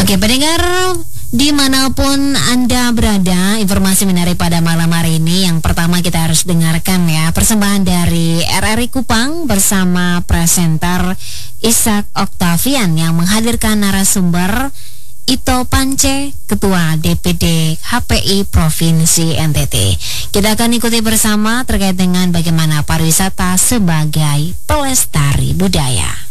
Oke, pendengar dimanapun Anda berada, informasi menarik pada malam hari ini yang pertama kita harus dengarkan ya, persembahan dari RRI Kupang bersama presenter Ishak Octavian yang menghadirkan narasumber Ito Pance, Ketua DPD HPI Provinsi NTT. Kita akan ikuti bersama terkait dengan bagaimana pariwisata sebagai pelestari budaya.